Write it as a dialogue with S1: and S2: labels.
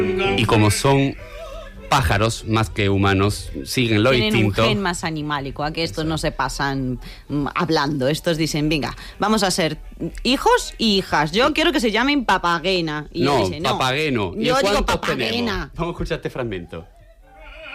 S1: Y como son pájaros más que humanos, siguen lo
S2: Tienen
S1: instinto.
S2: un gen más animálico, a que estos no se pasan hablando. Estos dicen, venga, vamos a ser hijos y hijas. Yo quiero que se llamen Papagena. Y
S1: No,
S2: ella dice,
S1: Papageno. ¿Y
S2: yo digo
S1: cuántos
S2: Papagena.
S1: tenemos? Vamos a escuchar este fragmento.